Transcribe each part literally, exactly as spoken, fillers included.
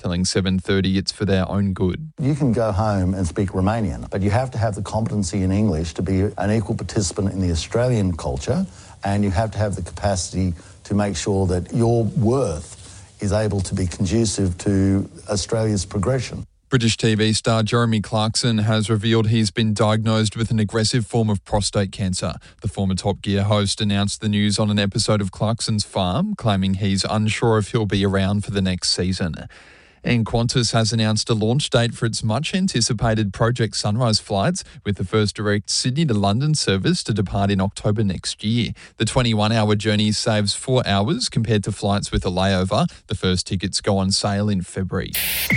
telling seven thirty it's for their own good. You can go home and speak Romanian, but you have to have the competency in English to be an equal participant in the Australian culture, and you have to have the capacity to make sure that your worth is able to be conducive to Australia's progression. British T V star Jeremy Clarkson has revealed he's been diagnosed with an aggressive form of prostate cancer. The former Top Gear host announced the news on an episode of Clarkson's Farm, claiming he's unsure if he'll be around for the next season. And Qantas has announced a launch date for its much-anticipated Project Sunrise flights, with the first direct Sydney to London service to depart in October next year. The twenty-one hour journey saves four hours compared to flights with a layover. The first tickets go on sale in February.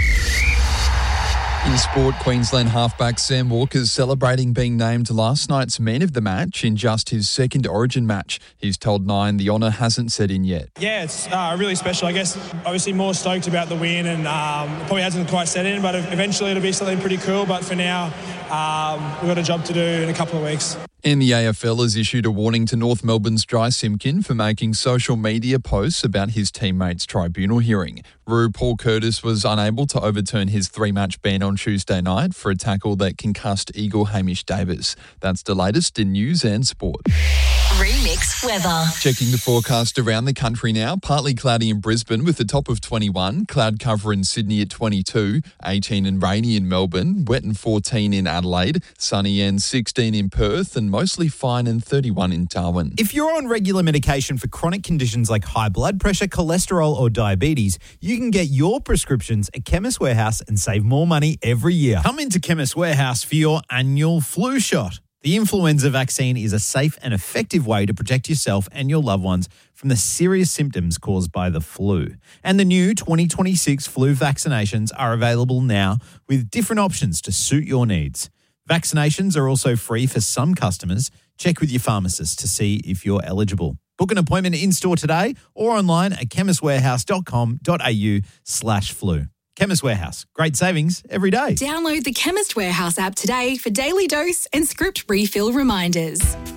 In sport, Queensland halfback Sam Walker's celebrating being named last night's man of the match in just his second Origin match. He's told Nine the honour hasn't set in yet. Yeah, it's uh, really special. I guess obviously more stoked about the win, and um, probably hasn't quite set in, but eventually it'll be something pretty cool. But for now, um, we've got a job to do in a couple of weeks. And the A F L has issued a warning to North Melbourne's Jai Simpkin for making social media posts about his teammates' tribunal hearing. Roo Paul Curtis was unable to overturn his three-match ban on Tuesday night for a tackle that concussed Eagle Hamish Davis. That's the latest in news and sport. Remix weather. Checking the forecast around the country now. Partly cloudy in Brisbane with a top of twenty-one. Cloud cover in Sydney at twenty-two. eighteen and rainy in Melbourne. Wet and fourteen in Adelaide. Sunny and sixteen in Perth. And mostly fine and thirty-one in Darwin. If you're on regular medication for chronic conditions like high blood pressure, cholesterol or diabetes, you can get your prescriptions at Chemist Warehouse and save more money every year. Come into Chemist Warehouse for your annual flu shot. The influenza vaccine is a safe and effective way to protect yourself and your loved ones from the serious symptoms caused by the flu. And the new twenty twenty-six flu vaccinations are available now with different options to suit your needs. Vaccinations are also free for some customers. Check with your pharmacist to see if you're eligible. Book an appointment in-store today or online at chemistwarehouse.com.au slash flu. Chemist Warehouse. Great savings every day. Download the Chemist Warehouse app today for daily dose and script refill reminders.